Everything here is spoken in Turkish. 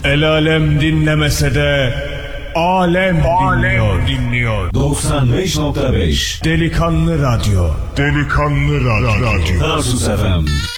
El alem dinlemese de alem dinliyor. 95.5 Delikanlı Radyo. Tarsus FM.